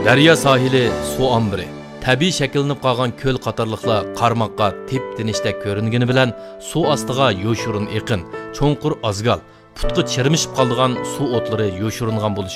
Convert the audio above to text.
Daryo sohili suv ombiri. Tabiiy shakllanib qolgan ko'l qatorliqlar qarmoqqa tep-tinishda ko'ringani bilan suv ostiga yo'shurun eqin, cho'nqur azgal, putqi chirmishib qolgan suv o'tlari yo'shuringan bo'lishi